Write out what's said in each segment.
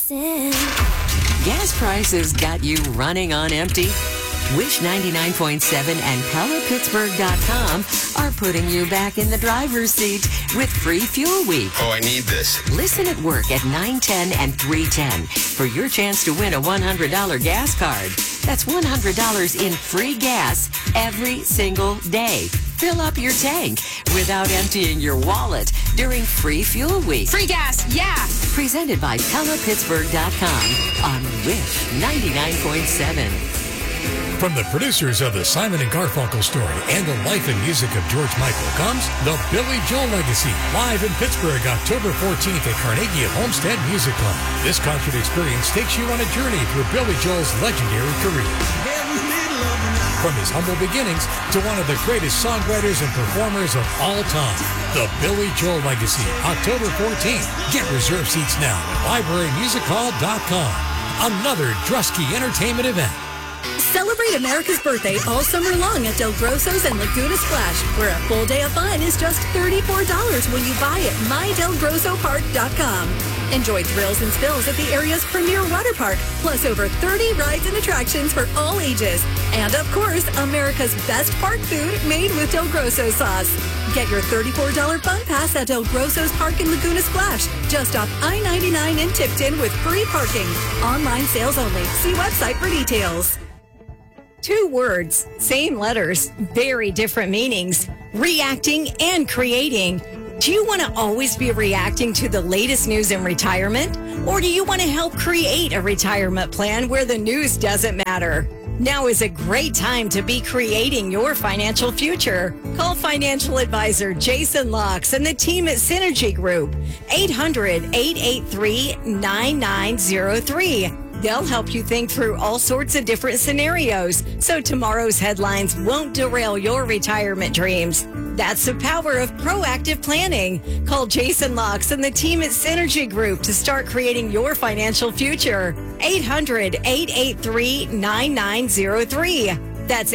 Listen. Gas prices got you running on empty? Wish 99.7 and PellaPittsburgh.com are putting you back in the driver's seat with free fuel week. Oh, I need this. Listen at work at 9:10 and 3:10 for your chance to win a $100 gas card. That's $100 in free gas every single day. Fill up your tank without emptying your wallet during free fuel week. Free gas, yeah! Presented by PellaPittsburgh.com on Wish 99.7. From the producers of the Simon & Garfunkel story and the life and music of George Michael comes the Billy Joel Legacy, live in Pittsburgh, October 14th at Carnegie Homestead Music Club. This concert experience takes you on a journey through Billy Joel's legendary career. From his humble beginnings to one of the greatest songwriters and performers of all time. The Billy Joel Legacy, October 14th. Get reserved seats now at librarymusichall.com. Another Drusky Entertainment event. Celebrate America's birthday all summer long at Del Grosso's and Laguna Splash, where a full day of fun is just $34 when you buy at mydelgrossopark.com. Enjoy thrills and spills at the area's premier water park, plus over 30 rides and attractions for all ages. And of course, America's best park food made with Del Grosso sauce. Get your $34 fun pass at Del Grosso's Park in Laguna Splash, just off I-99 in Tipton with free parking. Online sales only. See website for details. 2 words, same letters, very different meanings. Reacting and creating. Do you want to always be reacting to the latest news in retirement? Or do you want to help create a retirement plan where the news doesn't matter? Now is a great time to be creating your financial future. Call financial advisor Jason Locks and the team at Synergy Group, 800-883-9903. They'll help you think through all sorts of different scenarios so tomorrow's headlines won't derail your retirement dreams. That's the power of proactive planning. Call Jason Locks and the team at Synergy Group to start creating your financial future. 800-883-9903. That's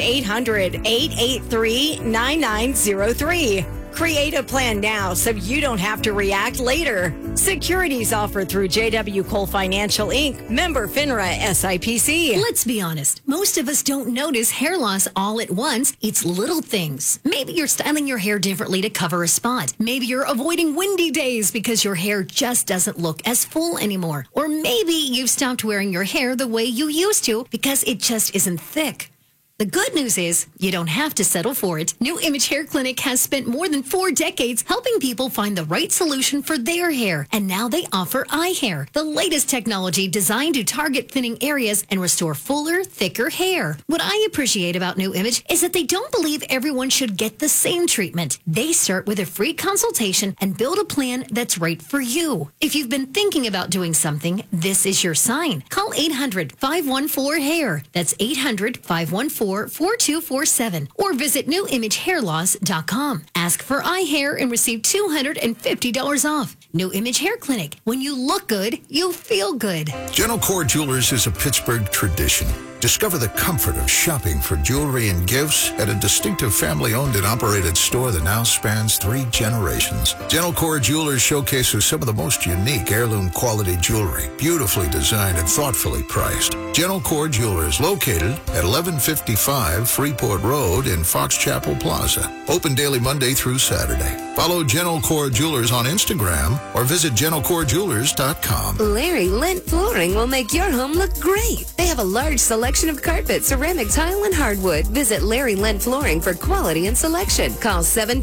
800-883-9903. Create a plan now so you don't have to react later. Securities offered through JW Cole Financial Inc., member FINRA SIPC. Let's be honest. Most of us don't notice hair loss all at once. It's little things. Maybe you're styling your hair differently to cover a spot. Maybe you're avoiding windy days because your hair just doesn't look as full anymore. Or maybe you've stopped wearing your hair the way you used to because it just isn't thick. The good news is you don't have to settle for it. New Image Hair Clinic has spent more than 4 decades helping people find the right solution for their hair. And now they offer eye hair, the latest technology designed to target thinning areas and restore fuller, thicker hair. What I appreciate about New Image is that they don't believe everyone should get the same treatment. They start with a free consultation and build a plan that's right for you. If you've been thinking about doing something, this is your sign. Call 800-514-HAIR. That's 800-514-4247 or visit newimagehairloss.com. Ask for eye hair and receive $250 off. New Image Hair Clinic. When you look good, you feel good. General Core Jewelers is a Pittsburgh tradition. Discover the comfort of shopping for jewelry and gifts at a distinctive family-owned and operated store that now spans 3 generations. General Core Jewelers showcases some of the most unique heirloom quality jewelry, beautifully designed and thoughtfully priced. General Core Jewelers, located at 1155 Freeport Road in Fox Chapel Plaza. Open daily Monday through Saturday. Follow General Core Jewelers on Instagram or visit GeneralCoreJewelers.com. Larry Lent Flooring will make your home look great. They have a large selection of carpet, ceramic tile, and hardwood. Visit Larry Lent Flooring for quality and selection. Call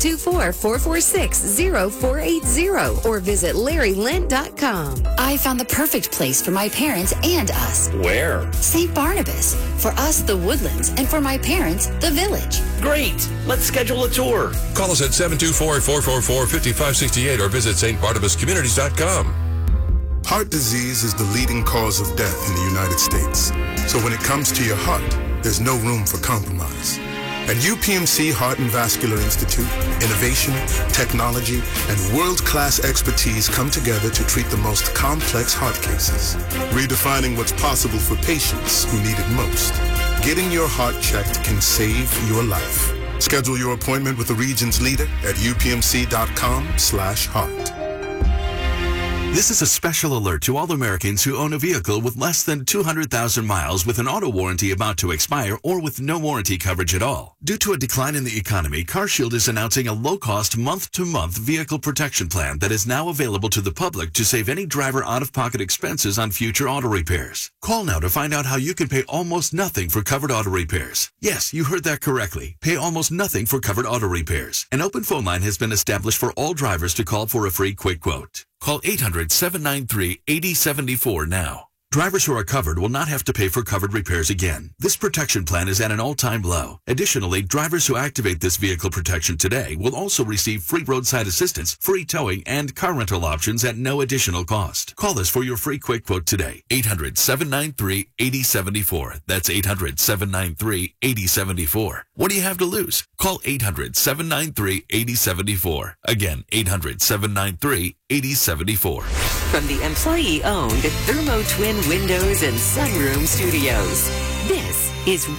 724-446-0480 or visit LarryLent.com. I found the perfect place for my parents and us. Where? St. Barnabas. For us, the Woodlands, and for my parents, the Village. Great. Let's schedule a tour. Call us at 724-444-5568 or visit stbarnabascommunities.com. Heart disease is the leading cause of death in the United States. So when it comes to your heart, there's no room for compromise. At UPMC Heart and Vascular Institute, innovation, technology, and world-class expertise come together to treat the most complex heart cases, redefining what's possible for patients who need it most. Getting your heart checked can save your life. Schedule your appointment with the region's leader at upmc.com/heart. This is a special alert to all Americans who own a vehicle with less than 200,000 miles with an auto warranty about to expire or with no warranty coverage at all. Due to a decline in the economy, CarShield is announcing a low-cost month-to-month vehicle protection plan that is now available to the public to save any driver out-of-pocket expenses on future auto repairs. Call now to find out how you can pay almost nothing for covered auto repairs. Yes, you heard that correctly. Pay almost nothing for covered auto repairs. An open phone line has been established for all drivers to call for a free quick quote. Call 800-793-8074 now. Drivers who are covered will not have to pay for covered repairs again. This protection plan is at an all-time low. Additionally, drivers who activate this vehicle protection today will also receive free roadside assistance, free towing, and car rental options at no additional cost. Call us for your free quick quote today. 800-793-8074. That's 800-793-8074. What do you have to lose? Call 800-793-8074. Again, 800-793-8074. From the employee-owned Thermo Twin Windows and Sunroom Studios, this is